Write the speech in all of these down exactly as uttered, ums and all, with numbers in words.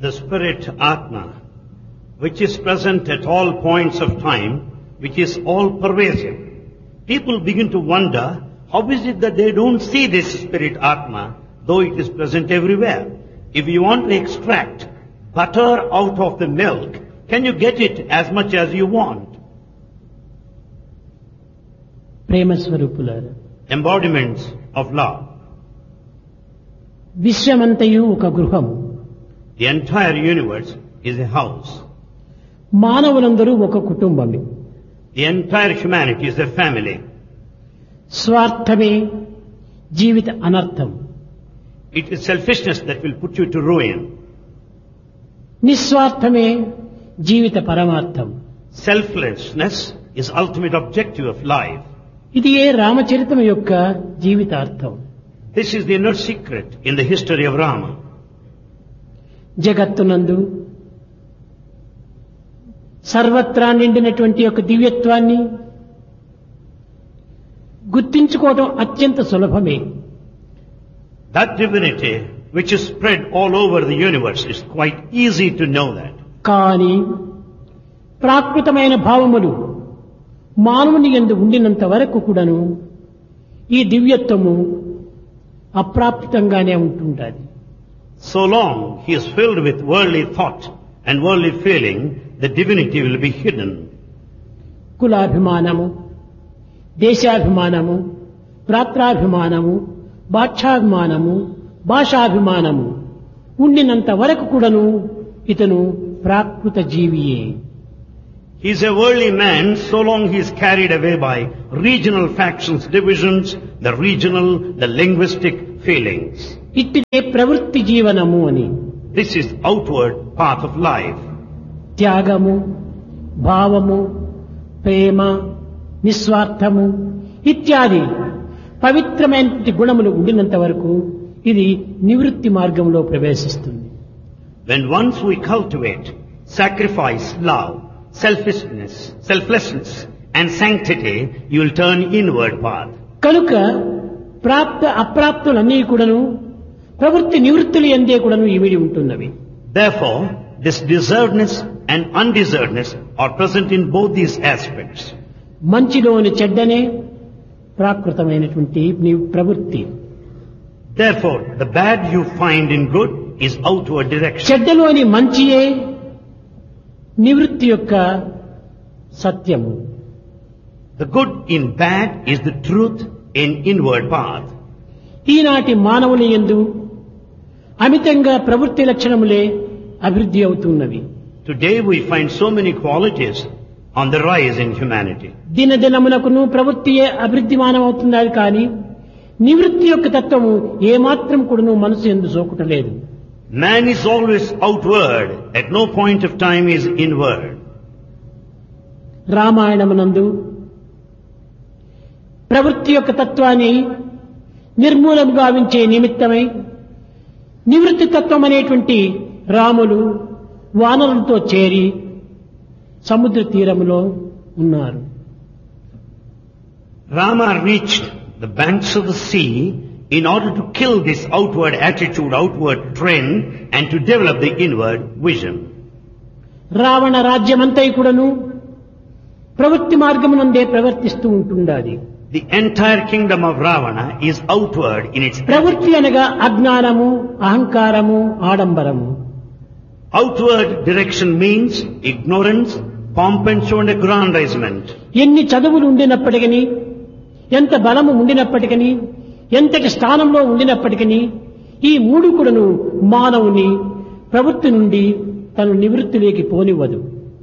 the spirit Atma, which is present at all points of time, which is all pervasive. People begin to wonder, how is it that they don't see this spirit Atma, though it is present everywhere? If you want to extract butter out of the milk, can you get it as much as you want? ప్రేమ స్వరూపులారా, Embodiments of love. విశ్వమంతయు ఒక గృహము. The entire universe is a house. మానవులందరూ ఒక కుటుంబమే. The entire humanity is a family. స్వార్థమే జీవిత అనర్థం. It is selfishness that will put you to ruin. నిస్వార్థమే జీవిత పరమార్థం. Selflessness is ultimate objective of life. ఇది ఏ రామచరితం యొక్క జీవితార్థం. This is the inner secret in the history of Rama. జగత్తునందు సర్వత్రా నిండినటువంటి యొక్క దివ్యత్వాన్ని గుర్తించుకోవడం అత్యంత సులభమే. That divinity which is spread all over the universe is quite easy to know that. కానీ ప్రాకృతమైన భావములు మానవుని యందు ఉండినంత వరకు కూడాను ఈ దివ్యత్వము అప్రాప్తంగానే ఉంటుండాలి. So long he is filled with worldly thought and worldly feeling, the divinity will be hidden. కులాభిమానము, దేశాభిమానము, ప్రాత్రాభిమానము, బాధ్యాభిమానము, భాషాభిమానము ఉండినంత వరకు కూడాను ఇతను ప్రాకృత జీవియే. He is a worldly man so long he is carried away by regional factions, divisions, the regional, the linguistic feelings. ఇట్టిదే ప్రవృత్తి జీవనము అని. This is outward path of life. త్యాగము, భావము, ప్రేమ, నిస్వార్థము ఇత్యాది పవిత్రమైనటువంటి గుణములు ఉండినంత వరకు ఇది నివృత్తి మార్గంలో ప్రవేశిస్తుంది. When once we cultivate sacrifice, love, selfishness, selflessness and sanctity, you will turn inward path. కనుక ప్రాప్త అప్రాప్తులన్నీ కూడాను ప్రవృత్తి నివృత్తులు ఎందే కూడాను ఇమిడి ఉంటున్నవి. Therefore, this deservedness and undeservedness are present in both these aspects. మంచిలోని చెడ్డనే ప్రాకృతమైనటువంటి నీ ప్రవృత్తి. Therefore, the bad you find in good is outward direction. చెడ్డలోని మంచియే నివృత్తి యొక్క సత్యము. The good in bad is the truth in inward path. ఈనాటి మానవుని యందు అమితంగా ప్రవృత్తి లక్షణములే అభివృద్ధి అవుతున్నవి. Today we find so many qualities on the rise in humanity. దినదినమునకును ప్రవృత్తియే అభివృద్ధి మానమవుతున్నది కానీ నివృత్తి యొక్క తత్వము ఏమాత్రం కూడాను మనసు యందు సోకుటలేదు. Man is always outward, at no point of time is inward. రామాయణమునందు ప్రవృత్తి యొక్క తత్వాన్ని నిర్మూలం గావించే నిమిత్తమై నివృత్తి తత్వం అనేటువంటి రాములు వానరులతో చేరి సముద్ర తీరములో ఉన్నారు. Rama reached the banks of the sea in order to kill this outward attitude, outward trend, and to develop the inward vision. Ravana రాజ్యమంతై కూడాను ప్రవృత్తి మార్గమునందే ప్రవర్తిస్తూ ఉంటుండాలి. The entire kingdom of Ravana is outward in its ప్రవృత్తి అనగా అజ్ఞానము, అహంకారము, ఆడంబరము. Outward direction means ignorance, pomp and show and aggrandizement. ఎన్ని చదువులు ఉండినప్పటికీ, ఎంత బలము ఉండినప్పటికీ, ఎంతటి స్థానంలో ఉండినప్పటికీ ఈ మూడు కూడాను మానవుని ప్రవృత్తి నుండి తను నివృత్తిలోకి పోనివ్వదు.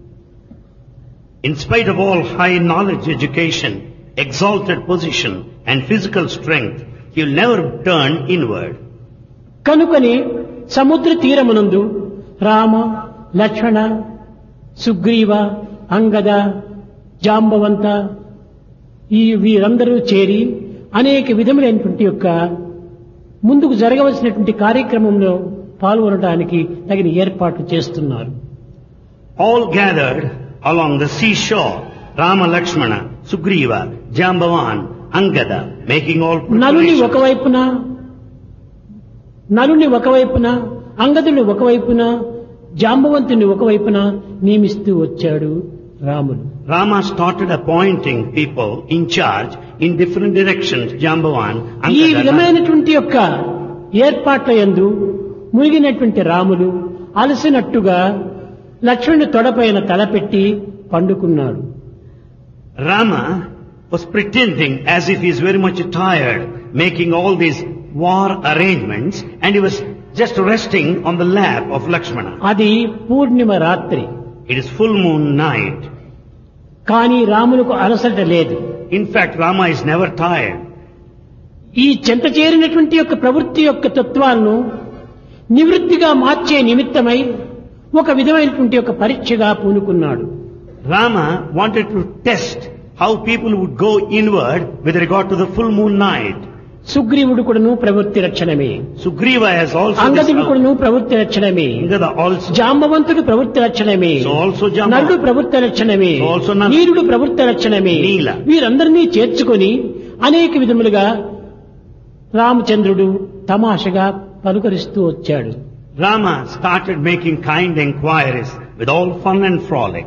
In spite of all high knowledge, education, exalted position and physical strength, he will never turn inward. కనుకనే సముద్ర తీరమునందు రామ, లక్ష్మణ, సుగ్రీవ, అంగద, జాంబవంత ఈ వీరందరూ చేరి అనేక విధములైనటువంటి యొక్క ముందుకు జరగవలసినటువంటి కార్యక్రమంలో పాల్గొనడానికి తగిన ఏర్పాట్లు చేస్తున్నారు. All gathered along the seashore, Rama, Lakshmana, Sugriva, Jambavan, Angada, making all నలుని preparations. ఒకవైపున నలుని ఒకవైపున అంగదుని ఒకవైపున జాంబవంతుని ఒకవైపున నియమిస్తూ వచ్చాడు రాముడు. Rama started appointing people in charge in different directions. Jambavan, ఈ విధమైనటువంటి యొక్క ఏర్పాట్ల యందు మునిగినటువంటి రాములు అలసినట్టుగా లక్ష్మణుని తొడపైన తలపెట్టి పండుకున్నాడు. Rama was pretending as if he is very much tired, making all these war arrangements, and he was just resting on the lap of Lakshmana. అది పూర్ణిమ రాత్రి. It is full moon night. కానీ రాములకు అలసట లేదు. In fact, Rama is never tired. ఈ చెంత చేరినటువంటి యొక్క ప్రవృత్తి యొక్క తత్వాలను నివృత్తిగా మార్చే నిమిత్తమై ఒక విధమైనటువంటి యొక్క పరీక్షగా పూనుకున్నాడు. Rama wanted to test how people would go inward with regard to the full moon night. సుగ్రీవుడు కూడాను ప్రవృత్తి రక్షణమే. Sugriva has also అంగదుడు కూడాను ప్రవృత్తి రక్షణమే. Angada also. జాంబవంతుడు ప్రవృత్తి రక్షణమే. So also Jamba. నలుడు ప్రవృత్తి రక్షణమే. So also Nal. నీరుడు ప్రవృత్తి రక్షణమే. నీల. వీరందరినీ చేర్చుకొని అనేక విధములుగా రామచంద్రుడు తమాషగా పలుకరిస్తూ వచ్చాడు. Rama started making kind enquiries with all fun and frolic.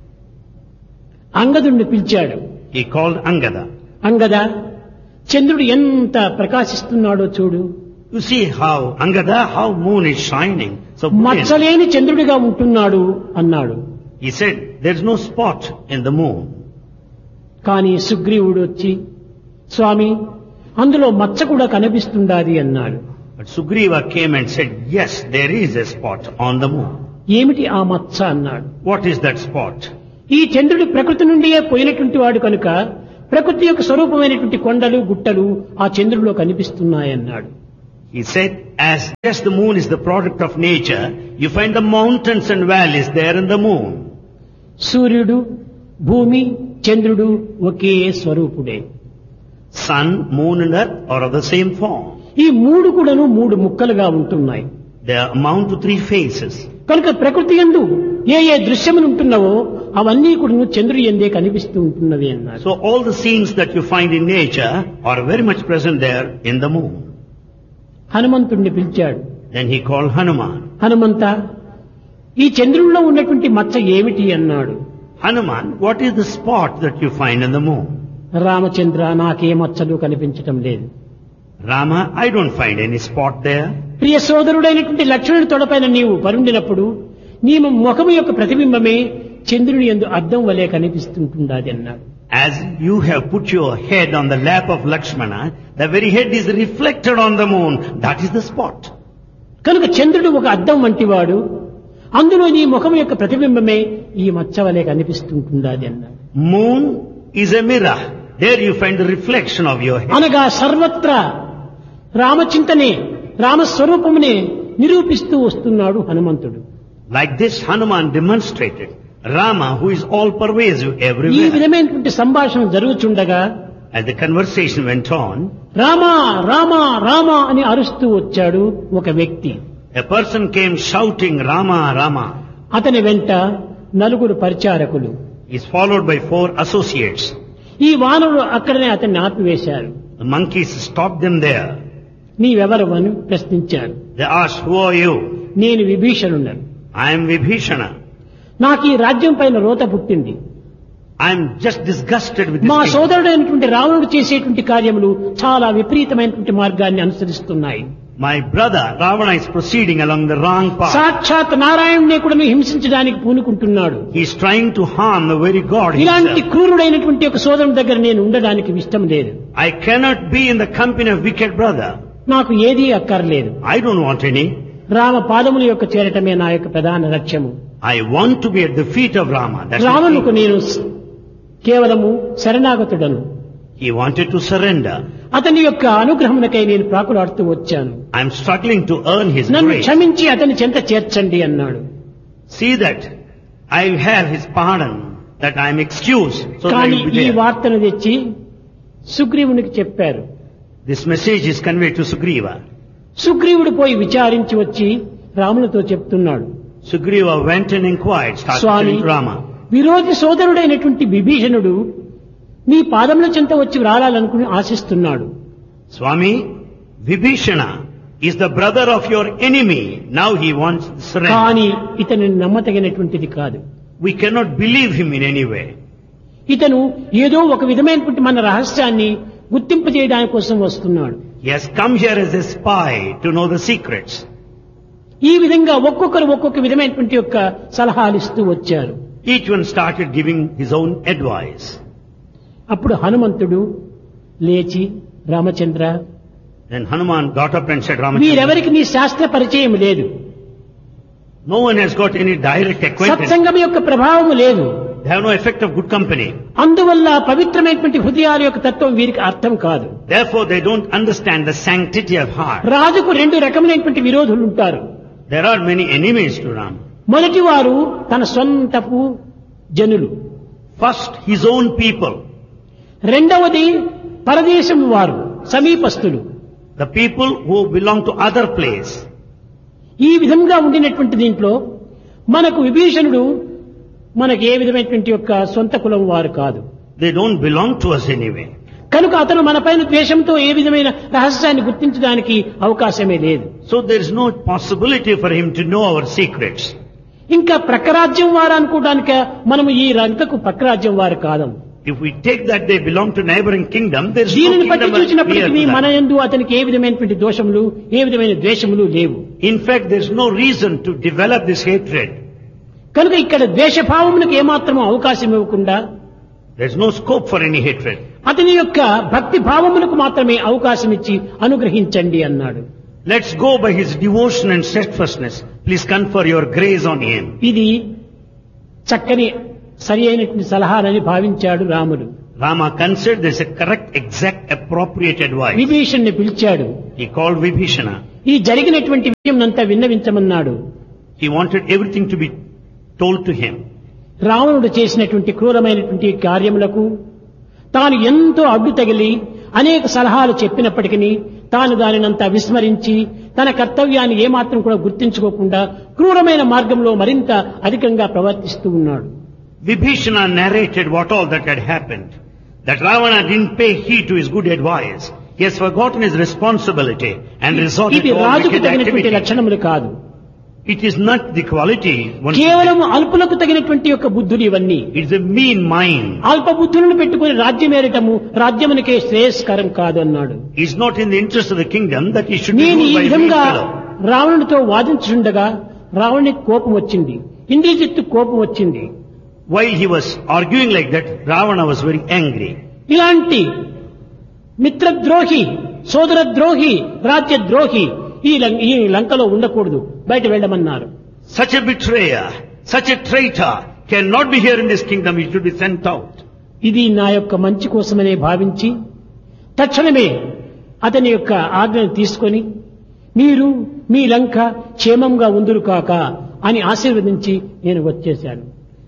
అంగదుడిని పిలిచాడు. He called Angada. అంగద, చంద్రుడు ఎంత ప్రకాశిస్తున్నాడో చూడు. You see how, Angada, how moon is shining. So brilliant. మచ్చలేని చంద్రుడిగా ఉంటున్నాడు అన్నాడు. He said, there is no spot in the moon. కానీ సుగ్రీవుడు వచ్చి, స్వామి అందులో మచ్చ కూడా కనిపిస్తుండాది అన్నాడు. But Sugriva came and said, yes, there is a spot on the moon. ఏమిటి ఆ మచ్చ అన్నాడు. What is that spot? ఈ చంద్రుడు ప్రకృతి నుండియే పోయినటువంటి వాడు కనుక ప్రకృతి యొక్క స్వరూపమైనటువంటి కొండలు గుట్టలు ఆ చంద్రుడిలో కనిపిస్తున్నాయన్నాడు. He said, as just the moon is the product of nature, you find the mountains and valleys there in the moon. సూర్యుడు, భూమి, చంద్రుడు ఒకే స్వరూపుడే. Sun, moon and earth are of the same form. ఈ మూడు కూడాను మూడు ముక్కలుగా ఉంటున్నాయి. They amount to three phases. కనుక ప్రకృతి యందు ఏ ఏ దృశ్యములు ఉంటున్నావో అవన్నీ కూడా చంద్రుడి యందే కనిపిస్తూ ఉంటున్నవి అన్నారు. So all the scenes that you find in nature are very much present there in the moon. హనుమంతుడిని పిలిచాడు. Then he called Hanuman. Hanumantha, ఈ చంద్రుడిలో ఉన్నటువంటి మచ్చ ఏమిటి అన్నాడు. Hanuman, what is the spot that you find in the moon? Ramachandra, నాకే మచ్చలు కనిపించటం లేదు. Rama, I don't find any spot there. ప్రియ సోదరుడైనటువంటి లక్ష్మణుడి తొడపైన నీవు పరుండినప్పుడు నీ ముఖము యొక్క ప్రతిబింబమే చంద్రుని యందు అద్దం వలె కనిపిస్తుంటున్నది అన్నాడు. As you have put your head on the lap of Lakshmana, the very head is reflected on the moon. That is the spot. కనుక చంద్రుడు ఒక అద్దం వంటివాడు, అందులో నీ ముఖము యొక్క ప్రతిబింబమే ఈ మచ్చ వలె కనిపిస్తుంటున్నది అన్నాడు. Moon is a mirror. There you find the reflection of your head. అనగా సర్వత్రా రామచింతనే రామస్వరూపమునే నిరూపిస్తూ వస్తున్నాడు హనుమంతుడు. Like this, Hanuman demonstrated Rama, who is all pervasive ఈ everywhere. విధమైనటువంటి సంభాషణ జరుగుచుండగా As the conversation went on, Rama Rama Rama అని అరుస్తూ వచ్చాడు ఒక వ్యక్తి. a person came shouting, Rama, Rama. అతని వెంట నలుగురు పరిచారకులు. He is followed by four associates. ఈ వానరులు అక్కడనే అతన్ని ఆపివేశారు. The monkeys stopped them there. నీవెవరు అని ప్రశ్నించారు. They asked, who are you? నేను విభీషణుడను. I am Vibhishana. నాకు ఈ రాజ్యం పైన రోత పుట్టింది. I am just disgusted with this మా kingdom. సోదరుడైనటువంటి రావణుడు చేసేటువంటి కార్యములు చాలా విపరీతమైనటువంటి మార్గాన్ని అనుసరిస్తున్నాయి. My brother Ravana is proceeding along the wrong path. సాక్షాత్ నారాయణునే కూడా హింసించడానికి పూనుకుంటున్నాడు. He is trying to harm the very God ఇలాంటి himself. క్రూరుడైనటువంటి ఒక సోదరుని దగ్గర నేను ఉండడానికి ఇష్టం లేదు. I cannot be in the company of wicked brother. నాకు ఏదీ అక్కర్లేదు. I don't want any. Rama పాదముల యొక్క చేరటమే నా యొక్క ప్రధాన లక్ష్యము. I want to be at the feet of Rama. That's the రావణుకు thing. నేను కేవలము శరణాగతుడను. He wanted to surrender. అతని యొక్క అనుగ్రహమునకై నేను ప్రాకులాడుతూ వచ్చాను. I am struggling to earn his నన్ను grace. క్షమించి అతని చెంత చేర్చండి అన్నాడు. See that I will have his pardon, that I am excused, so that I కానీ will be ఈ there. వార్తను తెచ్చి సుగ్రీవునికి చెప్పారు. This message is conveyed to Sugriva. సుగ్రీవుడు పోయి విచారించి వచ్చి రామునితో చెప్తున్నాడు. Sugriva went and inquired, started Swamy, telling to Rama. విరోధి సోదరుడైనటువంటి విభీషణుడు నీ పాదముల చెంత వచ్చి రాలాలనుకుని ఆశిస్తున్నాడు. Swami, Vibhishana, is the brother of your enemy. Now he wants surrender. కానీ ఇతను నమ్మతగినటువంటిది కాదు. We cannot believe him in any way. ఇతను ఏదో ఒక విధమైనటువంటి మన రహస్యాన్ని గుర్తింపు చేయడానికి కోసం వస్తున్నాడు. He has come here as a spy to know the secrets. ఈ విధంగా ఒక్కొక్కరు ఒక్కొక్క విధమైనటువంటి యొక్క సలహాలు ఇస్తూ వచ్చారు. Each one started giving his own advice. అప్పుడు హనుమంతుడు లేచి Ramachandra, Then Hanuman got up and said, Ramachandra, మీరెవరికి నీ శాస్త్ర పరిచయం లేదు, no one has got any direct acquaintance. సత్సంగం యొక్క ప్రభావం లేదు, They have no effect of good company. అందువల్ల పవిత్రమైనటువంటి హృదయాల యొక్క తత్వం వీరికి అర్థం కాదు. Therefore they don't understand the sanctity of heart. రాజుకు రెండు రకమైనటువంటి విరోధులు ఉంటారు. There are many enemies to Ram. మొదటి వారు తన సొంతపు జనులు, First, his own people. రెండవది పరదేశం వారు, సమీపస్తులు. The people who belong to other place. ఈ విధంగా ఉండినటువంటి దీంట్లో మనకు విభీషణుడు మనకు ఏ విధమైనటువంటి యొక్క సొంత కులం వారు కాదు. They don't belong to us anyway. కనుక అతను మనపైన ద్వేషంతో ఏ విధమైన రహస్యాన్ని గుర్తించడానికి అవకాశమే లేదు. So there is no possibility for him to know our secrets. ఇంకా ప్రక్కరాజ్యం వారు అనుకోవడానిక మనము ఈ రంకకు ప్రక్కరాజ్యం వారు కాదం. If we take that they belong to neighboring kingdom, there is no దీనిని పట్టి kingdom చూసినప్పటికీ near మన to that. యందు అతనికి ఏ విధమైనటువంటి దోషములు ఏ విధమైన ద్వేషములు లేవు. In fact, there is no reason to develop this hatred. కనుక ఇక్కడ ద్వేషభావములకు ఏమాత్రం అవకాశం ఇవ్వకుండా There is no scope for any hatred. అతని యొక్క భక్తి భావములకు మాత్రమే అవకాశం ఇచ్చి అనుగ్రహించండి అన్నాడు. Let's go by his devotion and steadfastness. Please confer your grace on him. ఇది చక్కని సరి అయినటువంటి సలహాలని భావించాడు రాముడు. Rama considered this a correct, exact, appropriate advice. విభీషణ్ణి పిలిచాడు. He called Vibhishana. ఈ జరిగినటువంటి విషయంనంతా విన్నవించమన్నాడు. He wanted everything to be told to him. రావణుడు చేసినటువంటి క్రూరమైనటువంటి కార్యములకు తాను ఎంతో అడ్డు తగిలి అనేక సలహాలు చెప్పినప్పటికీ తాను దానినంతా విస్మరించి తన కర్తవ్యాన్ని ఏమాత్రం కూడా గుర్తించుకోకుండా క్రూరమైన మార్గంలో మరింత అధికంగా ప్రవర్తిస్తూ ఉన్నాడు. Vibhishana narrated what all that had happened. That Ravana didn't pay heed to his good advice. He has forgotten his responsibility and resorted ఇది to all రాజుకు wicked తగినటువంటి activity. లక్షణములు కాదు. It is not the quality one should కేవలం అల్పులకు తగినటువంటి యొక్క బుద్ధులు ఇవన్నీ. take. It is a mean mind. అల్ప బుద్ధులను పెట్టుకుని రాజ్యమేరటము రాజ్యమునికే శ్రేయస్కరం కాదు అన్నాడు. It is not in the interest of the kingdom that he should be నేను ruled ఈ by a mean విధంగా fellow. రావణుడితో వాదించుండగా రావణునికి కోపం వచ్చింది, ఇంద్రజిత్తు కోపం వచ్చింది. While he was arguing like that, Ravana was very angry. ఇలాంటి మిత్రద్రోహి, సోదరద్రోహి, రాజ్యద్రోహి ఈ లం- ఈ లంకలో ఉండకూడదు, బయట వెళ్ళమన్నారు. Such a betrayer, such a traitor cannot be here in this kingdom. He should be sent out. ఇది నా యొక్క మంచి కోసమనే భావించి తక్షణమే అతని యొక్క ఆజ్ఞను తీసుకొని మీరు మీ లంక క్షేమంగా ఉందురు కాక అని ఆశీర్వదించి నేను వచ్చేశాను.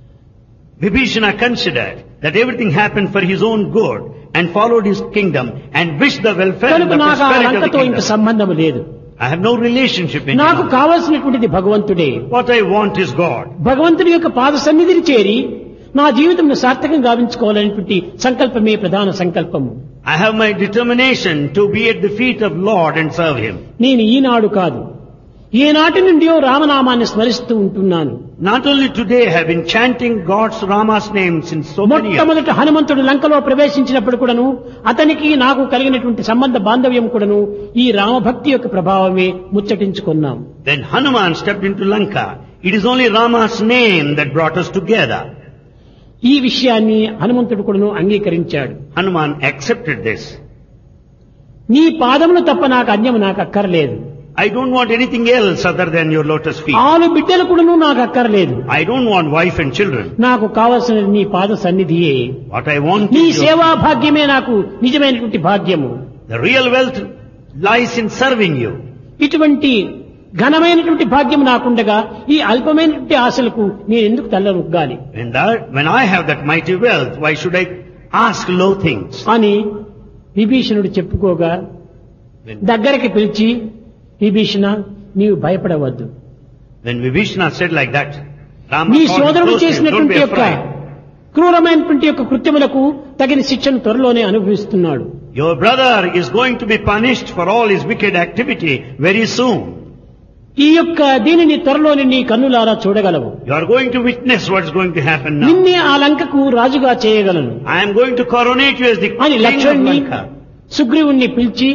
Vibhishana considered that everything happened for his own good and followed his kingdom and wished the welfare and కనుక the నాకు ఆ prosperity of the లంకతో ఇంక kingdom. సంబంధం లేదు. I have no relationship in నాకు him. కావలసినటువంటిది భగవంతుడే. What I want is God. భగవంతుడి యొక్క పాద సన్నిధిని చేరి నా జీవితంను సార్థకం గావించుకోవాలనేటువంటి సంకల్పమే ప్రధాన సంకల్పము. I have my determination to be at the feet of Lord and serve him. నేను ఈనాడు కాదు, ఏనాటి నుండియో రామనామాన్ని స్మరిస్తూ ఉంటున్నాను. Not only today I have been chanting God's Rama's name since so many years. మొట్టమొదట హనుమంతుడు లంకలో ప్రవేశించినప్పుడు కూడాను అతనికి నాకు కలిగినటువంటి సంబంధ బాంధవ్యం కూడాను ఈ రామభక్తి యొక్క ప్రభావమే ముచ్చటించుకున్నాం. When Hanuman stepped into Lanka, it is only Rama's name that brought us together. ఈ విషయాన్ని హనుమంతుడు కూడాను అంగీకరించాడు. Hanuman accepted this. నీ పాదములు తప్ప నాకు అన్యము నాకు అక్కర్లేదు. I don't want anything else other than your lotus feet. ఆలు బిడ్డలు కూడాను నాకు అక్కర్లేదు. I don't want wife and children. నాకు కావలసిన నీ పాద సన్నిధియే. What I want నీ is your, సేవా భాగ్యమే నాకు నిజమైనటువంటి భాగ్యము. the real wealth lies in serving you. ఇటువంటి ఘనమైనటువంటి భాగ్యం నాకుండగా ఈ అల్పమైనటువంటి ఆశలకు నేను ఎందుకు తల్లనొగ్గాలి When, that, when I have that mighty wealth, why should I ask low things? అని విభీషణుడు చెప్పుకోగా When, దగ్గరికి పిలిచి, విభీషణ నీవు భయపడవద్దు, when Vibhishana said like that, Rama నీ called him సోదరుడు close to him, don't చేసినటువంటి be యొక్క afraid. క్రూరమైనటువంటి యొక్క కృత్యములకు తగిన శిక్షను త్వరలోనే అనుభవిస్తున్నాడు. Your brother is going to be punished for all his wicked activity very soon. ఈ యొక్క దీనిని త్వరలోని నీ కన్నులారా చూడగలవు. You are going to witness what's going to happen now. నిన్నే ఆ లంకకు రాజుగా చేయగలను I am going to coronate you as the అని king of లక్ష్మణుని Lanka. సుగ్రీవుణ్ణి పిలిచి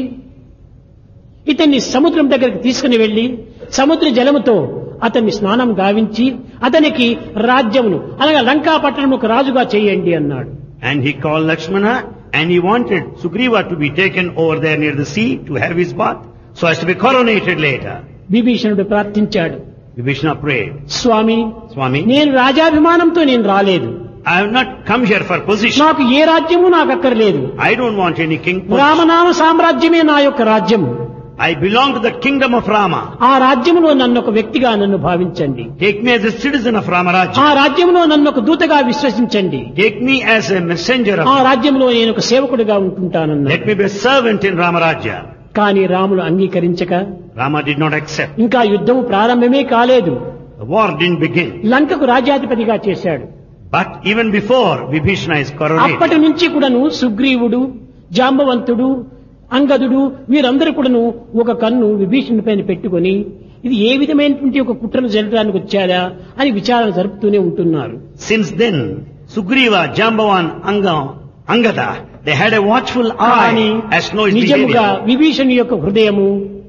ఇతన్ని సముద్రం దగ్గరికి తీసుకుని వెళ్లి సముద్ర జలముతో అతన్ని స్నానం గావించి అతనికి రాజ్యమును అనగా లంకా పట్టణముకు రాజుగా చేయండి అన్నాడు. And he called Lakshmana and he wanted Sugriva to be taken over there near the sea to have his bath so as to be coronated later. విభీషణుడు ప్రార్థించాడు. Vibhishana prayed, స్వామి, Swami, నేను రాజాభిమానంతో నేను రాలేదు. I have not come here for position. నాకు ఏ రాజ్యము నాకు అక్కర్లేదు. I don't want any king position. రామనామ సామ్రాజ్యమే నా యొక్క రాజ్యము. I belong to the kingdom of Rama. ఆ రాజ్యములో నన్ను ఒక వ్యక్తిగా నన్ను భావించండి. Take me as a citizen of ఆ Ramarajya. రాజ్యములో నన్ను ఒక దూతగా విశ్వసించండి. Take me as a messenger ఆ of. రాజ్యంలో నేను ఒక సేవకుడిగా ఉంటుంటానన్నాడు. Let me be a servant in Ramarajya. కానీ Ramulu అంగీకరించక Rama did not accept. ఇంకా యుద్ధము ప్రారంభమే కాలేదు. The war didn't begin. లంకకు రాజ్యాధిపతిగా చేశాడు. But even before Vibhishana is అప్పటి coronated, నుంచి కూడాను సుగ్రీవుడు, జాంబవంతుడు, అంగదుడు వీరందరూ కూడాను ఒక కన్ను విభీషణుడి పైన పెట్టుకొని ఇది ఏ విధమైనటువంటి ఒక కుట్రను జరగడానికి వచ్చారా అని విచారణ జరుపుతూనే ఉంటున్నారు. since then, Sugriva, Jambavan, Anga, Angada, they had a watchful కానీ eye as no is నిజముగా behaving. విభీషణుడి యొక్క హృదయము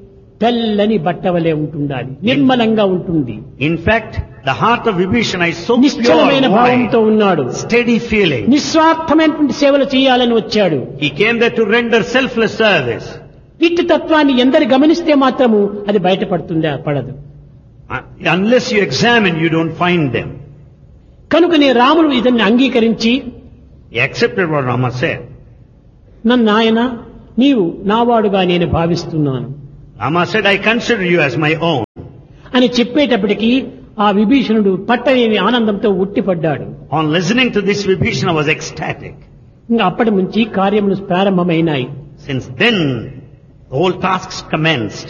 తెల్లని బట్టవలే ఉంటుండాలి, నిర్మలంగా ఉంటుంది, In fact, the heart of Vibhishana is so నిశ్చలమైన pure, భావంతో white, ఉన్నాడు. steady feeling. నిస్వార్థమైనటువంటి సేవలు చేయాలని వచ్చాడు. He came there to render selfless service. ఇట్టి తత్వాన్ని ఎందరు గమనిస్తే మాత్రము అది బయటపడుతుందా? పడదు. Uh, Unless you examine, you don't find them. కనుకనే రాముడు ఇతన్ని అంగీకరించి He accepted what Rama said. నన్ను ఆయన నీవు నావాడుగా నేను భావిస్తున్నాను Rama said, I consider you as my own. అని చెప్పేటప్పటికీ ఆ విభీషణుడు పట్టలేని ఆనందంతో ఉట్టిపడ్డాడు. On listening to this, Vibhishana was ecstatic. ఇంకా అప్పటి నుంచి కార్యములు ప్రారంభమైనాయి. Since then, the whole tasks commenced.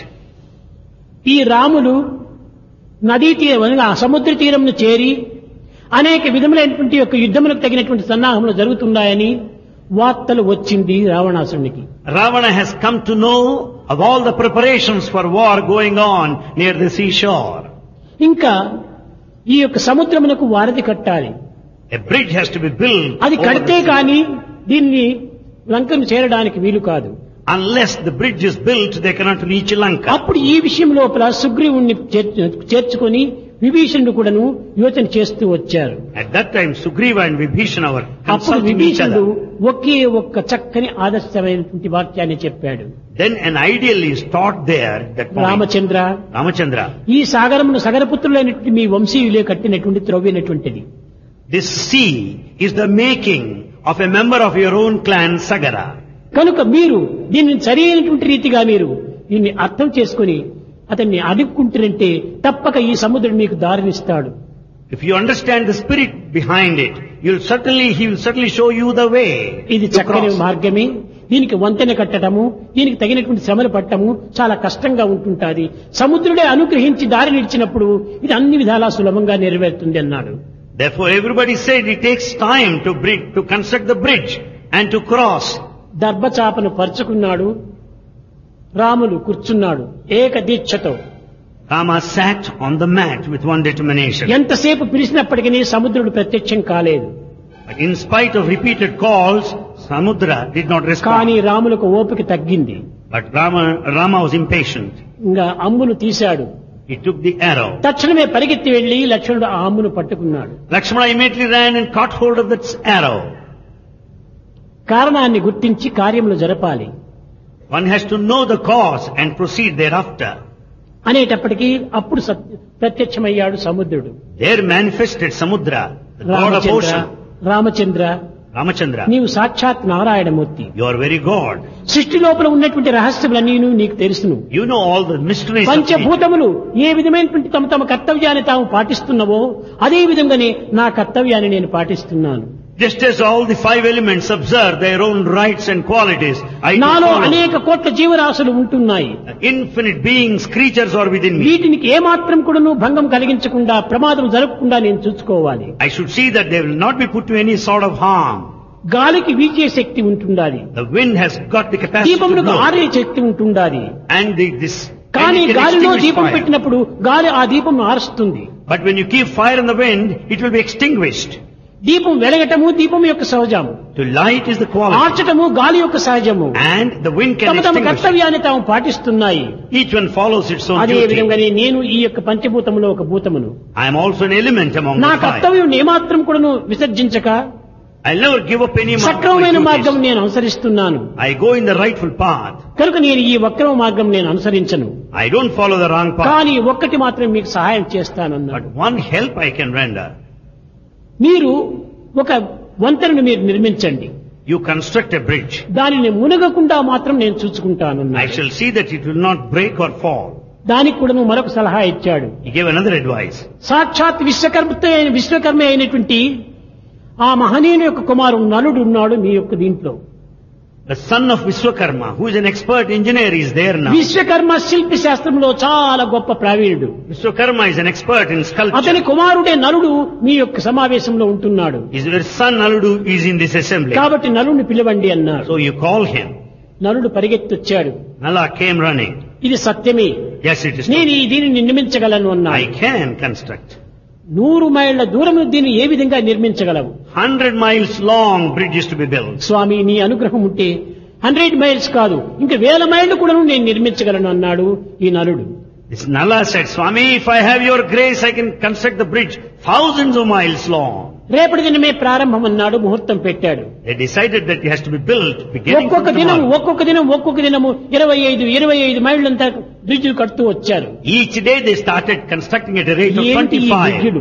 ఈ రాములు నదీ తీరం ఆ సముద్ర తీరంను చేరి అనేక విధములైనటువంటి యొక్క యుద్ధములకు తగినటువంటి సన్నాహములు జరుగుతున్నాయని వార్తలు వచ్చింది రావణాసురునికి. Ravana has come to know of all the preparations for war going on near the seashore. ఇంకా ఈ యొక్క సముద్రమునకు వారధి కట్టాలి. A bridge has to be built. అది over కడితే the sea. కానీ దీన్ని లంకను చేరడానికి వీలు కాదు. Unless the bridge is built, they cannot reach Lanka. అప్పుడు ఈ విషయం లోపల సుగ్రీవుణ్ణి చేర్చు- చేర్చుకొని విభీషణుడు కూడాను యోచన చేస్తూ వచ్చారు. At that time, Sugriva and Vibhishana were అప్పుడు consulting each విభీషణుడు other. ఒకే ఒక్క చక్కని ఆదర్శమైనటువంటి వాక్యాన్ని చెప్పాడు. Then an ideal is taught there at that point. Ramachandra, Ramachandra, ఈ సాగరమును సగరపుత్రులైనటువంటి మీ వంశీయులే కట్టినటువంటి త్రవ్వినటువంటిది. this sea is the making of a member of your own clan, Sagara. కనుక మీరు దీన్ని సరైనటువంటి రీతిగా మీరు దీన్ని అర్థం చేసుకొని అతన్ని అడుక్కుంటారంటే తప్పక ఈ సముద్రుడు మీకు దారినిస్తాడు. If you understand the spirit behind it, you'll certainly, he will certainly show you the way ఇది to చక్కని cross. మార్గమే. దీనికి వంతెన కట్టడము, దీనికి తగినటువంటి శ్రమలు పట్టడము చాలా కష్టంగా ఉంటుంటాది. సముద్రుడే అనుగ్రహించి దారి నిలిచినప్పుడు ఇది అన్ని విధాలా సులభంగా నెరవేరుతుంది అన్నాడు. Therefore, everybody said it takes time to bring, to construct the bridge and to cross. దర్భచాపను పరుచుకున్నాడు. Ramulu కూర్చున్నాడు ఏక దీక్షతో. Rama sat on the mat with one determination. ఎంతసేపు పిలిచినప్పటికీ సముద్రుడు ప్రత్యక్షం కాలేదు. But in spite of repeated calls, Samudra did not కానీ respond. రాములకు ఓపిక తగ్గింది. But Rama, Rama was impatient. ఇంకా అమ్మును తీశాడు. He took the arrow. తక్షణమే పరిగెత్తి వెళ్లి లక్ష్మణుడు ఆ అమ్మును పట్టుకున్నాడు. Lakshmana immediately ran and caught hold of that arrow. కారణాన్ని గుర్తించి కార్యములు జరపాలి One has to know the cause and proceed thereafter. అనేటప్పటికీ అప్పుడు సత్- ప్రత్యక్షమయ్యాడు సముద్రుడు. There manifested Samudra, the god of Ramachandra, ocean. Ramachandra, Ramachandra, నీవు సాక్షాత్ Narayanamurthy. you are very God. సృష్టి లోపల ఉన్నటువంటి రహస్యములన్నీ నీకు తెలుసును. You know all the mysteries of nature. పంచభూతములు ఏ విధమైనటువంటి తమ తమ కర్తవ్యాన్ని తాము పాటిస్తున్నవో అదే విధంగానే నా కర్తవ్యాన్ని నేను పాటిస్తున్నాను. Just as all the five elements observe their own rights and qualities, I do నాలో follow. అనేక కోట్ల జీవరాశులు ఉంటున్నాయి. Infinite beings, creatures are within me. వీటికి ఏమాత్రం కూడాను భంగం కలిగించకుండా ప్రమాదం జరగకుండా నేను చూసుకోవాలి. I should see that they will not be put to any sort of harm. గాలికి వీచే శక్తి ఉంటుండాలి, The wind has got the capacity to దీపములకు blow. ఆరే శక్తి ఉంటుండాలి. And the, this కానీ and it can గాలిలో extinguish దీపం fire. పెట్టినప్పుడు గాలి ఆ దీపం ఆరుస్తుంది. But when you keep fire in the wind, it will be extinguished. దీపం వెలగటము దీపం యొక్క సహజము, To light is the quality. ఆర్చటము గాలి యొక్క సహజము. And the wind can తమ తమ extinguish. కర్తవ్యాన్ని తాము పాటిస్తున్నాయి. Each one follows its own అదే duty. విధంగానే నేను ఈ యొక్క పంచభూతములో ఒక భూతమును. I am also an element among నా the five. కర్తవ్యం ఏమాత్రం కూడాను విసర్జించక I'll never give up any of my సక్రమమైన మార్గం duties. నేను అనుసరిస్తున్నాను. I go in the rightful path. కనుక నేను ఈ వక్రమ మార్గం నేను అనుసరించను. I don't follow the wrong path. కానీ ఒక్కటి మాత్రం మీకు సహాయం చేస్తానన్నాడు. But one help I can render. మీరు ఒక వంతెనను మీరు నిర్మించండి, You construct a bridge. దానిని మునగకుండా మాత్రం నేను I చూసుకుంటానన్నాడు. shall see that it will not break or fall. దానికి కూడా మరొక సలహా ఇచ్చాడు. He gave another advice. సాక్షాత్ విశ్వకర్మ అయిన విశ్వకర్మ అయినటువంటి ఆ మహనీయుని యొక్క కుమారుడు నలుడు ఉన్నాడు మీ యొక్క దీంట్లో. The son of Vishwakarma, who is an expert engineer, is there now. Vishwakarma శిల్పి శాస్త్రంలో చాలా గొప్ప ప్రావీణుడు. Vishwakarma is an expert in అతని sculpture. కుమారుడే నలుడు మీ యొక్క సమావేశంలో ఉంటున్నాడు. His son Naludu is in this assembly. కాబట్టి నలుడిని పిలవండి అన్నాడు. So you call him. నలుడు పరిగెత్తొచ్చాడు. Nala came running. ఇది సత్యమే, Yes, it is నేను true. ఈ దీనిని నిర్మించగలను I అన్నాడు. can construct. నూరు మైళ్ళ దూరం దీన్ని ఏ విధంగా నిర్మించగలవు? Hundred miles long bridge is to be built. స్వామి నీ అనుగ్రహం ఉంటే హండ్రెడ్ మైల్స్ కాదు ఇంకా వేల మైళ్ళు కూడా నేను నిర్మించగలను అన్నాడు ఈ నలుడు. This Nala said, Swami, if I have your grace, I can construct the bridge thousands of miles long. రేపటి దినమే ప్రారంభం అన్నాడు, ముహూర్తం పెట్టాడు. They decided that it has to be built beginning from ఒక్కొక్క దినం tomorrow. ఒక్కొక్క దినం ఒక్కొక్క దినము ఇరవై ఐదు ఇరవై ఐదు మైళ్ళంతా బ్రిడ్జిలు కడుతూ వచ్చారు. Each day they started constructing at a rate of ఏంటి ఈ twenty-five. బ్రిడ్జిలు?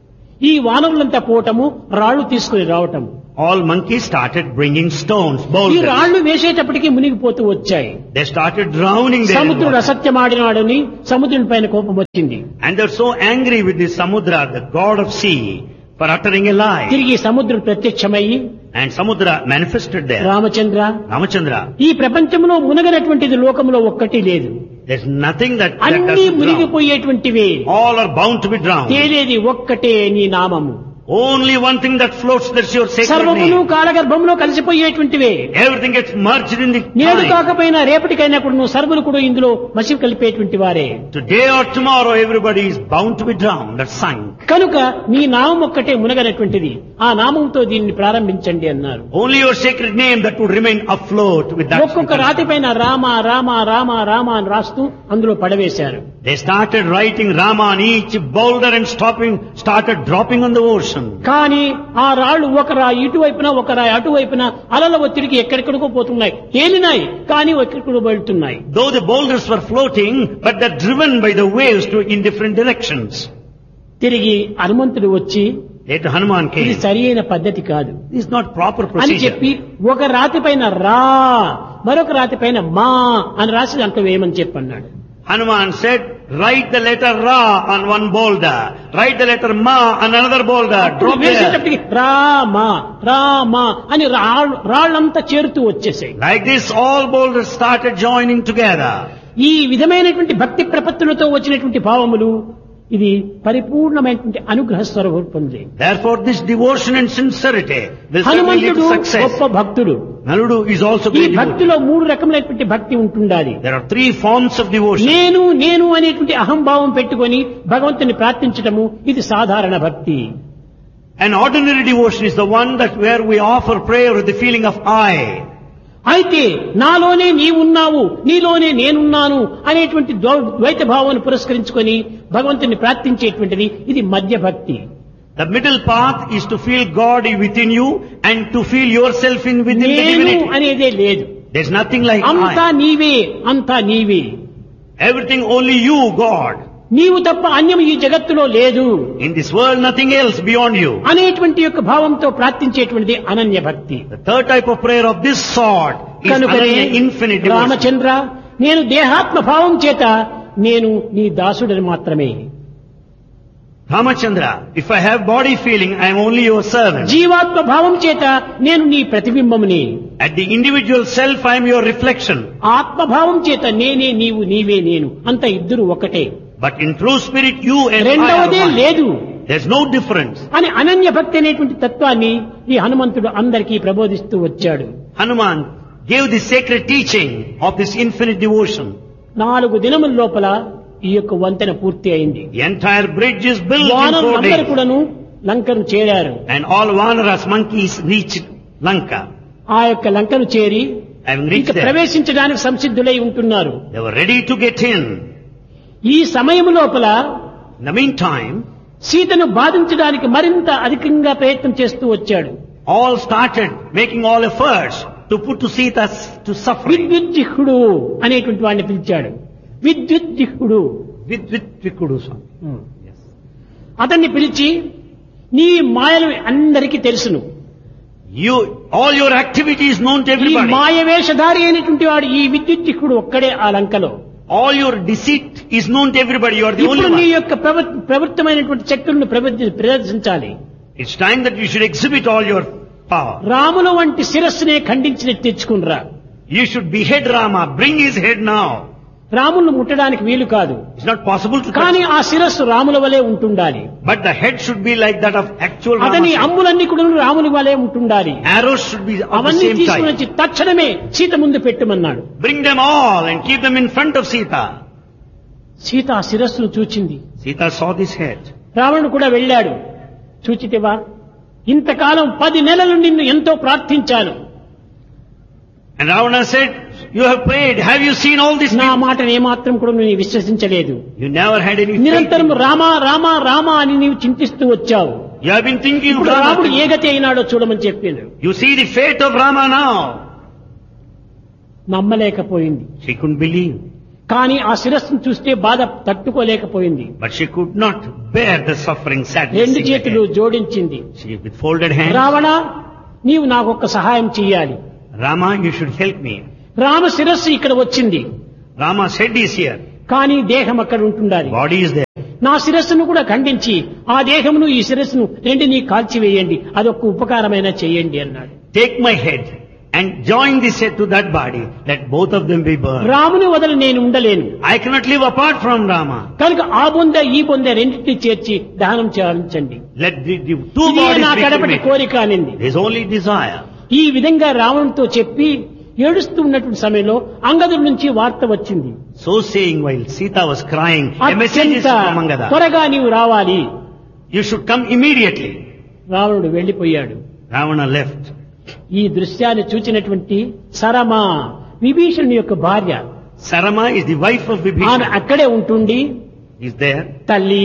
ఈ వానరులంతా పోవటము, రాళ్లు తీసుకుని రావటము. All monkeys started bringing stones, ఈ boulders. రాళ్లు వేసేటప్పటికి మునిగిపోతూ వచ్చాయి. They started drowning there. in సముద్రుడు water. అసత్యమాడినాడని సముద్రుని పైన కోపం వచ్చింది. And they're so angry with the Samudra, the god of sea, for uttering a lie. తిరిగి సముద్రుడు ప్రత్యక్షమయ్యి, And Samudra manifested there. Ramachandra, Ramachandra, ఈ ప్రపంచంలో మునగనటువంటిది లోకంలో ఒక్కటి లేదు. there's nothing that, that అన్ని doesn't drown. మునిగిపోయేటువంటివే. All are bound to be drowned. తేలేది ఒక్కటే నీ నామము. Only one thing that floats, that's your sacred సర్వమును name. కాలగర్భంలో కలిసిపోయేటువంటివే. Everything gets merged in the నేడు time. కాకపోయినా రేపటికైనా కూడా నువ్వు సర్వులు కూడా ఇందులో మసి కలిపేటువంటి వారే. Today or tomorrow, everybody is bound to be drowned or sunk. కనుక నీ నామం ఒక్కటే మునగనటువంటిది. ఆ నామంతో దీన్ని ప్రారంభించండి అన్నారు. Only your sacred name that would remain afloat with that. ఒక్కొక్క రాతి పైన రామ రామ రామ రామ అని రాస్తూ అందులో పడవేశారు. They started writing Rama on each boulder and stopping, started dropping on the ocean. కానీ ఆ రాళ్లు ఒక రాయి ఇటువైపున ఒక రాయి అటువైపున అలల ఒత్తిడికి ఎక్కడెక్కడికో పోతున్నాయి. తేలినాయి కానీ ఎక్కడికో వెళ్తున్నాయి. Though the boulders were floating, but they're driven by the waves to in different directions. తిరిగి హనుమంతుడు వచ్చి Later Hanuman ఇది came. సరి అయిన పద్ధతి కాదు This is not proper అని procedure. చెప్పి ఒక రాతి పైన రా మరొక రాతి పైన మా అని రాసి దాంట్లో వేయమని చెప్పి అన్నాడు. Hanuman said, write the letter Ra on one boulder, write the letter Ma on another boulder, అప్పుడు drop there. వేసేటప్పటికి రామా రామా అని రాళ్ళు రాళ్ళంతా చేరుతూ వచ్చేసాయి. Like this, all boulders started joining together. ఈ విధమైనటువంటి భక్తి ప్రపత్తులతో వచ్చినటువంటి భావములు ఇది పరిపూర్ణమైనటువంటి అనుగ్రహ స్వరూపంది. Therefore, this devotion and sincerity will certainly lead హనుమంతుడు to success. గొప్ప భక్తుడు. Naludu is also ఈ great devotee. భక్తిలో మూడు రకములైనటువంటి భక్తి ఉంటుండాలి. There are three forms of devotion. నేను నేను అనేటువంటి అహంభావం పెట్టుకొని భగవంతుని ప్రార్థించటము ఇది సాధారణ భక్తి. An ordinary devotion is the one that where we offer prayer with the feeling of I. అయితే నాలోనే నీవున్నావు నీలోనే నేనున్నాను అనేటువంటి ద్వై- ద్వైత భావాన్ని పురస్కరించుకొని భగవంతుని ప్రార్థించేటువంటిది ఇది మధ్య భక్తి. The middle path is to feel God within you and to feel yourself in within the నేను divinity. అనేదే లేదు. There's nothing like అంతా I. నీవే అంతా నీవే. Everything only you, God. నీవు తప్ప అన్యం ఈ జగత్తులో లేదు In this world, nothing else beyond you. అనేటువంటి యొక్క భావంతో ప్రార్థించేటువంటిది అనన్య భక్తి. The third type of prayer of this sort is కనుకనే Ananya, infinite devotion. రామచంద్ర నేను దేహాత్మ భావం చేత నేను నీ దాసుడని మాత్రమే. Ramachandra, if I have body feeling, I am only your servant. జీవాత్మ భావం చేత నేను నీ ప్రతిబింబముని. At the individual self, I am your reflection. ఆత్మభావం చేత నేనే నీవు నీవే నేను అంత ఇద్దరు ఒకటే. But in true spirit, you and I are రెండవదే one. లేదు. There's no difference. అని అనన్య భక్తి అనేటువంటి తత్వాన్ని ఈ హనుమంతుడు అందరికీ ప్రబోధిస్తూ వచ్చాడు. Hanuman gave the sacred teaching of this infinite devotion. నాలుగు దినముల లోపల ఈ యొక్క వంతెన పూర్తి అయింది. The entire bridge is built in four వానరులందరూ days. కూడాను లంకను చేరారు. And all Vanaras, monkeys, reached Lanka. ఆ యొక్క లంకను చేరి Having ఇక reached there, ప్రవేశించడానికి సంసిద్ధులై ఉంటున్నారు. they were ready to get in. ఈ సమయం లోపల In the meantime, సీతను బాధించడానికి మరింత అధికంగా ప్రయత్నం చేస్తూ వచ్చాడు. all started making all efforts to put to Sita to suffering. విద్యుజ్జిహ్వుడు అనేటువంటి వాడిని పిలిచాడు. విద్యుజ్జిహ్వుడు With with Vikudu son. Yes. అతన్ని పిలిచి నీ మాయలు అందరికీ తెలుసును. You, all your activity is known to ఈ everybody. మాయ వేషధారి అయినటువంటి వాడు ఈ విద్యుజ్జిహ్వుడు ఒక్కడే ఆ లంకలో. All your deceit is known to everybody. You are the ఇప్పుడు only నీ one. యొక్క ప్రవ- ప్రవృత్తమైనటువంటి శక్తులను ప్రవ- ప్రదర్శించాలి. It's time that you should exhibit all your power. రాముల వంటి శిరస్సునే ఖండించి తెచ్చుకునిరా. You should behead Rama. Bring his head now. రాములను ముట్టడానికి వీలు కాదు. It's not possible to కానీ touch. ఆ శిరస్సు రాముల వలె ఉంటుండాలి. But the head should be like that of actual అతని Rama. అమ్ములన్నీ కూడా రాముని వలె ఉంటుండాలి. Arrows should be of the అవన్నీ same తీసుకుని type. వచ్చి తక్షణమే సీత ముందు పెట్టమన్నాడు. Bring them all and keep them in front of Sita. Sita ఆ శిరస్సును చూచింది. Sita saw this head. రావణుడు కూడా వెళ్ళాడు. చూచితివా, ఇంతకాలం పది నెలలు నిన్ను ఎంతో ప్రార్థించాను. And Ravana said, you have prayed. Have you seen all this? నా మాటను ఏమాత్రం కూడా నువ్వు విశ్వసించలేదు. You never had any faith. నిరంతరం రామా రామా రామా అని నీవు చింతిస్తూ వచ్చావు. You have been thinking of ఇప్పుడు రాముడు ఏ Rama. గతి అయినాడో చూడమని చెప్పింది. You see the fate of Rama now. నమ్మలేకపోయింది. She couldn't believe. కానీ ఆ శిరస్సును చూస్తే బాధ తట్టుకోలేకపోయింది. But she could not bear the suffering sadness. రెండు in the చేతులు head. జోడించింది. She with folded hands. Ravana, నీవు నాకు ఒక్క సహాయం చెయ్యాలి. Rama, you should help me. Rama శిరస్సు ఇక్కడ వచ్చింది, Rama's head is here. కానీ దేహం అక్కడ ఉంటుండాలి. Body is there. నా శిరస్సును కూడా ఖండించి ఆ దేహమును ఈ శిరస్సును రెండిని కాల్చివేయండి, అదొక ఉపకారమైన చేయండి అన్నాడు. Take my head and join this head to that body. Let both of them be burned. రాముని వదలు నేను ఉండలేను. I cannot live apart from Rama. కనుక ఆ బొంద ఈ బొంద రెండింటిని చేర్చి దహనం చేయించండి. Let the, the two ఇదే bodies నా be కడపటి cremated. కోరిక అనింది. There's only desire. ఈ విధంగా రావణుతో చెప్పి ఏడుస్తూ ఉన్నటువంటి సమయంలో అంగదుడి నుంచి వార్త వచ్చింది. So saying, while Sita was crying, a message is అత్యంత from Angada. త్వరగా నీవు రావాలి. You should come immediately. రావణుడు వెళ్లిపోయాడు. Ravana left. ఈ దృశ్యాన్ని చూచినటువంటి సరమా, విభీషణుని యొక్క భార్య, Sarama is the wife of ఆమె Vibhishana. అక్కడే ఉంటుండి, Is there? తల్లి,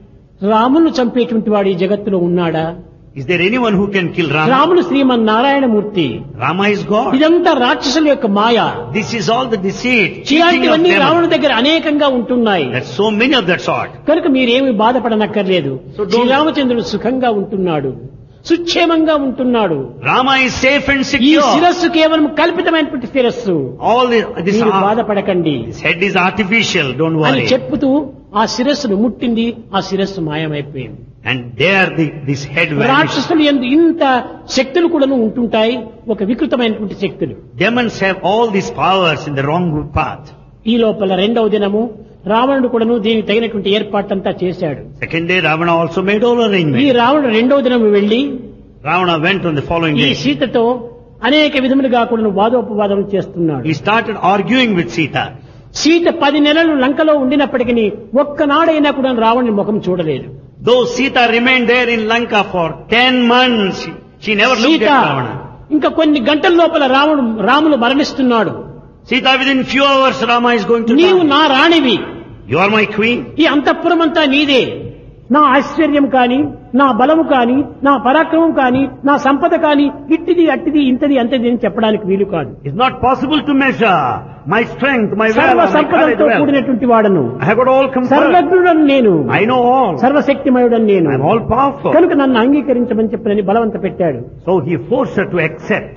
రామును చంపేటువంటి వాడు ఈ జగత్తులో ఉన్నాడా? Is there anyone who can kill Rama? రాముడు శ్రీమన్నారాయణమూర్తి. Rama is God. ఇదంతా రాక్షసుల యొక్క మాయ. This is all the deceit, cheating of ఇలాంటివన్నీ రావణుడి them. దగ్గర అనేకంగా ఉంటున్నాయి. There's so many of that sort. కనుక మీరేమి బాధపడనక్కర్లేదు. So don't- శ్రీరామచంద్రుడు సుఖంగా ఉంటున్నాడు, సుక్షేమంగా ఉంటున్నాడు. Rama is safe and ఈ secure. శిరస్సు కేవలం కల్పితమైనటువంటి శిరస్సు, All this, this, మీరు uh, బాధపడకండి this head is artificial. Don't అని worry. చెప్పుతూ ఆ శిరస్సును ముట్టింది. ఆ శిరస్సు మాయమైపోయింది. And there, the, this head vanished. రాక్షసులు ఎందు ఇంత శక్తులు కూడాను ఉంటుంటాయి, ఒక వికృతమైనటువంటి శక్తులు. Demons have all these powers in the wrong path. ఈ లోపల రెండవ దినము రావణుడు కూడాను దీనికి తగినటువంటి ఏర్పాటంతా చేశాడు. Second day, Ravana also made all ఈ arrangements. రావణుడు రెండవ దినము వెళ్లి Ravana went on the following ఈ day. సీతతో అనేక విధములుగా కూడాను వాదోపవాదం చేస్తున్నాడు. He started arguing with Sita. Sita పది నెలలు లంకలో ఉండినప్పటికీ ఒక్కనాడైనా కూడా రావణుని ముఖం చూడలేదు. Though Sita remained there in Lanka for ten months, she, she never looked Sita at Ravana. ఇంకా కొన్ని గంటల లోపల రావణుడు Ramulu మరణిస్తున్నాడు. Sita, within few hours, Rama is going to నీవు die. నా రాణివి, You are my queen. ఈ అంతఃపురం అంతా నీదే. నా ఐశ్వర్యం కాని, నా బలము కాని, నా పరాక్రమం కాని, నా సంపద కాని, ఇట్టిది అట్టిది ఇంతది అంతది అని చెప్పడానికి వీలు కాదు. It's not possible to measure my strength, my సర్వ valor, my courage సంపదతో well. కూడినటువంటి వాడను, I have got all comfort. సర్వజ్ఞుడను నేను, I know all. సర్వశక్తిమయుడను నేను, I am all powerful. కనుక నన్ను అంగీకరించమని చెప్పని బలవంత పెట్టాడు. So he forced her to accept.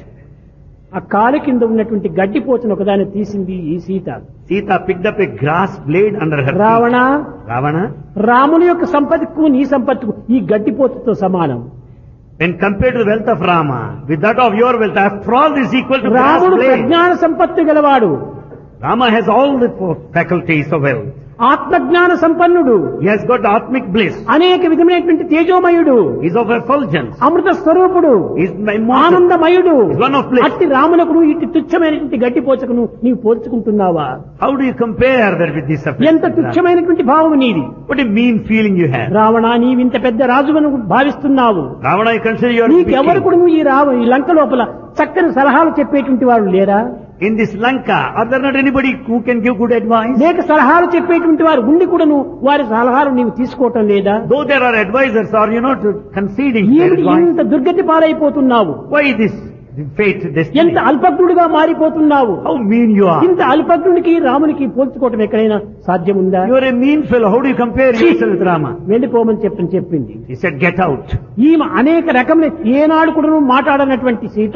ఆ కాలు కింద ఉన్నటువంటి గడ్డిపోతును ఒకదాన్ని తీసింది ఈ Sita. Sita picked up a grass blade under her Ravana, feet. Ravana, రాముని యొక్క సంపత్తికు నీ సంపత్తికు ఈ గడ్డిపోతుతో సమానం. when compared to the wealth of Rama, with that of your wealth, after all this is equal to grass రాముడు blade. ప్రజ్ఞాన సంపత్తి గలవాడు. Rama has all the faculties of wealth. ఆత్మజ్ఞాన సంపన్నుడు, He has got atmic bliss. అనేక విధమైనటువంటి తేజోమయుడు, He is of effulgence. అమృత స్వరూపుడు, He is immortal. ఆనందమయుడు. He is one of bliss. అట్టి రామునకును ఇట్టి తుచ్చమైనటువంటి గడ్డిపోచకును నీవు పోల్చుకుంటున్నావా? How do you compare that with this affair? ఎంత తుచ్చమైనటువంటి భావం నీది. What a mean feeling you have. Ravana, నీవింత పెద్ద రాజువను భావిస్తున్నావు. Ravana, I consider you are Neekevvaru speaking. కూడా నువ్వు ఈ రావ ఈ లంక లోపల చక్కని సలహాలు చెప్పేటువంటి వారు లేరా? In this Lanka, are there not anybody who can give good advice? లేక సలహాలు చెప్పేటువంటి వారు ఉండి కూడా నువ్వు వారి సలహాలు నీవు తీసుకోవటం లేదా? Though there are advisors, are you not conceding their ఏమిటి advice? ఇంత దుర్గతి పాలైపోతున్నావు? Why this fate, destiny? ఎంత అల్పజ్ఞుడిగా మారిపోతున్నావు? How mean you are. ఇంత అల్పజ్ఞుడికి రామునికి పోల్చుకోవటం ఎక్కడైనా సాధ్యముందా? You are a mean fellow. How do you compare yourself with Rama? వెళ్ళిపోమని చెప్పని చెప్పింది. He said, get out. ఈమె అనేక రకముల ఏనాడు కూడా మాట్లాడనటువంటి సీత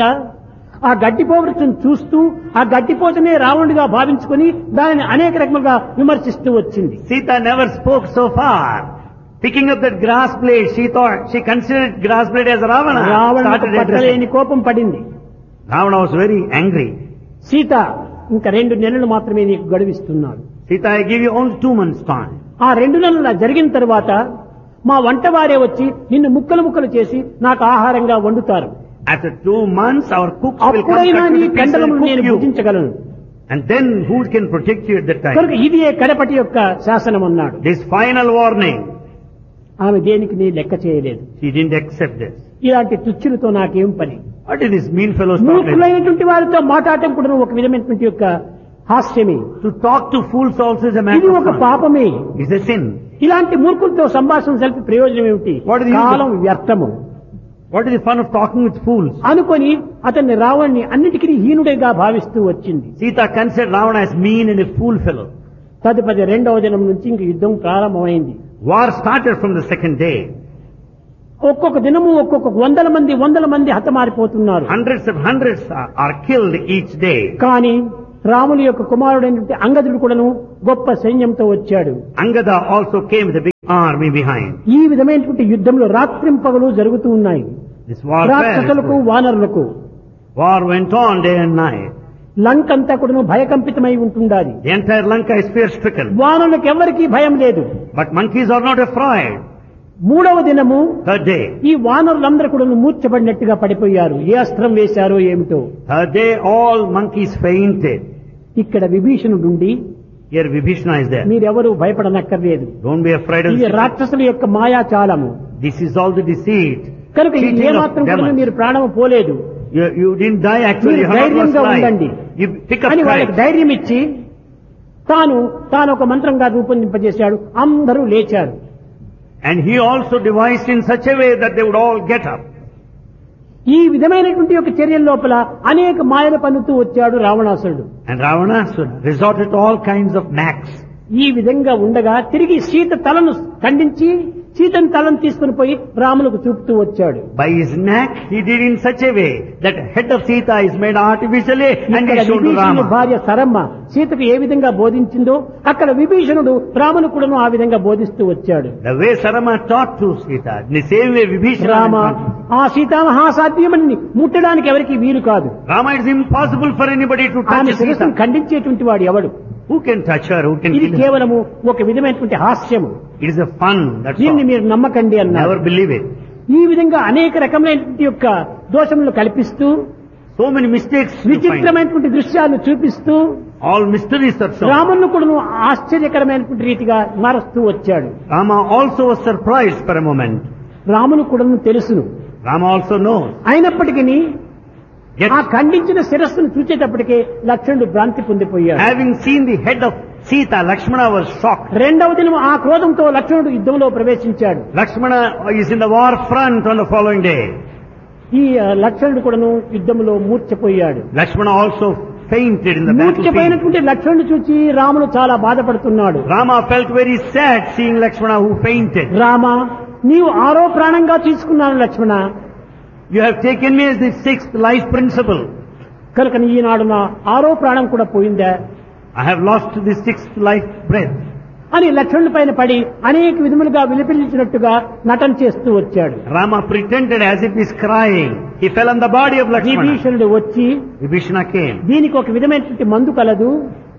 ఆ గడ్డిపోవచ్చును చూస్తూ ఆ గడ్డిపోతనే రావణుడిగా భావించుకొని దానిని అనేక రకములుగా విమర్శిస్తూ వచ్చింది. Sita never spoke so far. Picking up that grass blade, she thought, she considered grass blade as Ravana. రావణుడికి Started పట్టలేని addressing. కోపం పడింది. Ravana was very angry. Sita ఇంకా రెండు నెలలు మాత్రమే నీకు గడువిస్తున్నాడు. Sita, I give you only two months time. ఆ రెండు నెలల జరిగిన తర్వాత మా వంటవారే వచ్చి నిన్ను ముక్కలు ముక్కలు చేసి నాకు ఆహారంగా వండుతారు. After two months, our cooks will come అప్పుడైనా cut నీ to the pieces కండలము and నేను cook you. భుజించగలను. And then who can protect you at that కనుక time? ఇది కడపటి యొక్క శాసనం అన్నాడు. This final warning, ఆమె దేనికి నీ లెక్క చేయలేదు. she didn't accept this. ఇలాంటి తుచ్చులతో నాకేం పని? What is this mean fellow talking? మూర్ఖులైనటువంటి వారితో మాట్లాడటం కూడా ఒక విధమైనటువంటి యొక్క హాస్యమే. To talk to fools also is a ఇది matter ఒక of fun. పాపమే. It's a sin. ఇలాంటి మూర్ఖులతో సంభాషణ జరిపి ప్రయోజనం ఏమిటి? What is the use of- కాలం వ్యర్థము What is the fun of talking with fools? అనుకొని అతన్ని రావణ్ణి అన్నిటికీ హీనుడిగా భావిస్తూ వచ్చింది. Sita considered Ravana as mean and a fool fellow. తదుపరి రెండవ దినం నుంచి ఇంక యుద్ధం ప్రారంభమైంది. War started from the second day. ఒక్కొక్క దినము ఒక్కొక్క వందల మంది వందల మంది హతమారిపోతున్నారు. Hundreds of hundreds are, are killed each day. కానీ రాముని యొక్క కుమారుడైనటువంటి అంగదుడు కూడాను గొప్ప సైన్యంతో వచ్చాడు. Angada also came with a big army behind. ఈ విధమైనటువంటి యుద్ధంలో రాత్రింపగలు జరుగుతూ ఉన్నాయి. This war రాక్షసులకు వానరులకు. War went on day and night. లంకంతా కూడాను భయకంపితమై ఉంటుండాలి. The entire Lanka is fear-stricken. వానరులకు ఎవరికీ భయం లేదు. But monkeys are not afraid. మూడవ దినము Third day. ఈ వానరులందరూ కూడా మూర్ఛపడినట్టుగా పడిపోయారు. ఏ అస్త్రం వేశారో ఏమిటో. Third day all monkeys fainted. ఇక్కడ విభీషణుడుండి Here Vibhishana is there. మీరెవరూ భయపడనక్కర్లేదు. Don't be afraid of ఇది this. రాక్షసుల యొక్క మాయాచాలము. This is all the deceit. కనుక ఇది Cheating of ఏమాత్రం కూడా demons. మీరు ప్రాణము పోలేదు You, you didn't die actually. మీరు You have not lost ధైర్యంగా life. ఉండండి You pick up అని వాళ్ళకి courage. ధైర్యం ఇచ్చి తాను తాను ఒక మంత్రంగా రూపొందింపజేశాడు. అందరూ లేచారు. And he also devised in such a way that they would all get up. ఈ విధమైనటువంటి యొక్క చర్యల లోపల అనేక మాయలు పన్నుతూ వచ్చాడు రావణాసురుడు. And Ravana resorted to all kinds of knacks. ఈ విధంగా ఉండగా తిరిగి సీత తలను ఖండించి సీతను తలను తీసుకుని పోయి రాములకు చూపుతూ వచ్చాడు. By his knack, he did in such a way that head of Sita is made artificially and ఇక్కడ he showed to విభీషణుడి Rama. భార్య సరమ్మ సీతకు ఏ విధంగా బోధించిందో అక్కడ విభీషణుడు రామును కూడాను ఆ విధంగా బోధిస్తూ వచ్చాడు. The way Sarama taught to Sita, in the same way Vibhishana Rama taught him. ఆ సీతామహాసాధ్యమని ముట్టడానికి ఎవరికి వీలు కాదు. Rama, it is impossible for anybody to ఆమె touch శిరస్సును Sita. ఖండించేటువంటి వాడు ఎవడు? Who can touch her? Who can ఇది kill her? కేవలము ఒక విధమైనటువంటి హాస్యము. It is a fun, that's దీన్ని all. మీరు నమ్మకండి అన్నారు. Never believe it. ఈ విధంగా అనేక రకమైనటువంటి యొక్క దోషములు కల్పిస్తూ So many mistakes you find. విచిత్రమైనటువంటి దృశ్యాలను చూపిస్తూ All mysteries are so. రామును కూడా ఆశ్చర్యకరమైనటువంటి రీతిగా మారుస్తూ వచ్చాడు. Rama also was surprised for a moment. రామును కూడా తెలుసును. Rama also knows. అయినప్పటికీ Yet, ఆ ఖండించిన శిరస్సును చూచేటప్పటికే లక్ష్మణుడు భ్రాంతి పొందిపోయాడు. having seen the head of Sita, Lakshmana was shocked. రెండవ దినం ఆ క్రోధంతో లక్ష్మణుడు యుద్ధంలో ప్రవేశించాడు. Lakshmana is in the war front on the following day. ఈ ఆ, లక్ష్మణుడు కూడాను యుద్ధంలో మూర్ఛపోయాడు. Lakshmana also fainted in the battlefield. మూర్ఛపోయినటువంటి లక్ష్మణుడు చూచి రాముడు చాలా బాధపడుతున్నాడు. Rama felt very sad seeing Lakshmana who fainted. Rama నీవు ఆరో ప్రాణంగా తీసుకున్నాను లక్ష్మణ. You have taken me as the sixth life principle. కనుక ఈనాడు నా ఆరో ప్రాణం కూడా పోయిందా I have lost the sixth life breath. అని లక్ష్మణుడి పైన పడి అనేక విధములుగా విలపించినట్టుగా నటన చేస్తూ వచ్చాడు. Rama pretended as if he is crying. He fell on the body of Lakshmana. విభీషణుడు వచ్చి Vibhishana came. దీనికి ఒక విధమైనటువంటి మందు కలదు,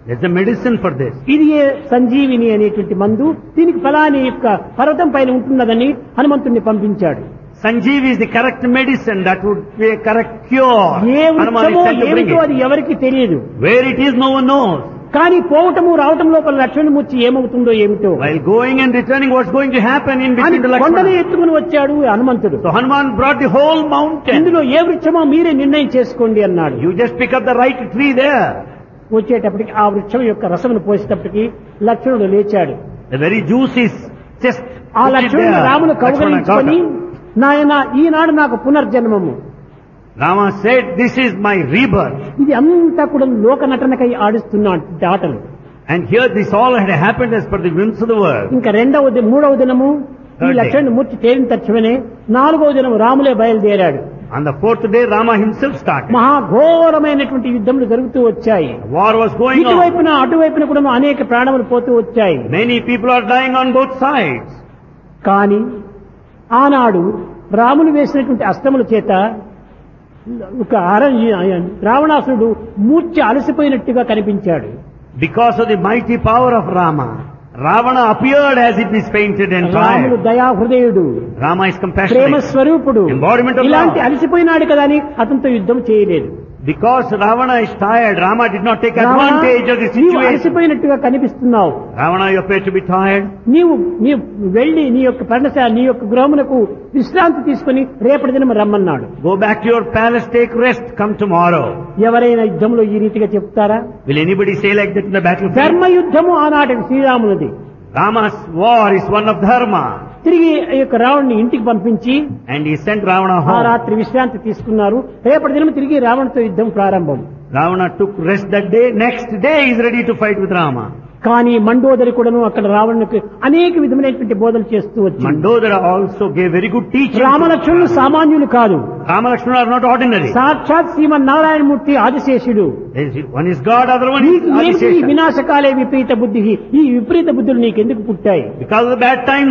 There's a medicine for this. ఇది ఏ సంజీవిని అనేటువంటి మందు, దీనికి ఫలాని యొక్క పర్వతం పైన ఉంటున్నదని హనుమంతుడిని పంపించాడు. Sanjeev is the correct medicine that would be a correct cure. A Hanuman is వృక్షమో sent to bring ఏమిటో అది it. ఎవరికి తెలియదు. Where it is, no one knows. కానీ పోవటము రావటం లోపల లక్ష్మణమూర్తి ఏమవుతుందో ఏమిటో. While going and returning, what's going to happen in అని between the కొండని Lakshmana? ఎత్తుకుని వచ్చాడు హనుమంతుడు. So Hanuman brought the whole mountain. ఇందులో ఏ వృక్షమో మీరే నిర్ణయం చేసుకోండి అన్నాడు. You just pick up the right tree there. వచ్చేటప్పటికి ఆ వృక్షం యొక్క రసమును పోసేటప్పటికి లక్ష్మణుడు లేచాడు. The very juice is just ఆ put it లక్ష్మణుడు there. రామును Lakshmana got కౌగలించుకొని, up. నాయన ఈనాడు నాకు పునర్జన్మము, Rama said, this is my rebirth. ఇది అంతా కూడా లోక నటనకై ఆడిస్తున్న ఆటలు. And here this all had happened as per the whims of the world. ఇంకా రెండవ ది- మూడవ దినము ఈ Third day. లక్ష్మణుడు మూర్తి తేలిన తక్షణమే నాలుగవ దినం రాములే బయలుదేరాడు. On the fourth day, Rama himself started. మహాఘోరమైనటువంటి యుద్ధములు జరుగుతూ వచ్చాయి. War was going on. ఇటువైపున అటువైపున కూడా అనేక ప్రాణములు పోతూ వచ్చాయి. Many people are dying on both sides. కానీ ఆనాడు రాములు వేసినటువంటి అస్త్రముల చేత ఒక అరణ్య రావణాసురుడు మూర్ఛ అలసిపోయినట్టుగా కనిపించాడు. Because of the mighty power of Rama, Ravana appeared as if he's fainted and రాముడు tired. దయా హృదయుడు, Rama is ప్రేమ compassionate. స్వరూపుడు. Embodiment of ఇలాంటి love. అలసిపోయినాడు కదా అని అతనితో యుద్ధం చేయలేదు. Because Ravana is tired, Rama did not take Ravana, advantage of the నీవు situation. అలసిపోయినట్టుగా కనిపిస్తున్నావు, Ravana, you appear to be tired. నీవు నీవు వెళ్లి నీ యొక్క పర్ణశాల నీ యొక్క గృహమునకు విశ్రాంతి తీసుకుని రేపటి దినం రమ్మన్నాడు. Go back to your palace, take rest, come tomorrow. ఎవరైనా యుద్ధంలో ఈ రీతిగా చెప్తారా? Will anybody say like that in the battlefield? ధర్మ యుద్ధము ఆనాటి శ్రీరామునిది. Rama's war is one of dharma. తిరిగి ఈ యొక్క రావణ్ణి ఇంటికి పంపించి And he sent Ravana ఆ home. రాత్రి విశ్రాంతి తీసుకున్నారు. రేపటి దినం తిరిగి రావణతో యుద్ధం ప్రారంభం. Ravana took rest that day. Next day he is ready to fight with Rama. కానీ మండోదరి కూడాను అక్కడ రావణునికి అనేక విధమైనటువంటి బోధలు చేస్తూ వచ్చింది. Mandodara also gave very good teaching. రామలక్ష్మణులు సామాన్యులు కాదు, Rama Lakshmana are not ordinary. సాక్షాత్ శ్రీమన్నారాయణమూర్తి ఆదిశేషుడు. One is God, other one is నీకు ఏమిటి ఈ Adishesha. వినాశకాలే విపరీత బుద్ధి, ఈ విపరీత బుద్ధులు నీకెందుకు పుట్టాయి? Because of the bad times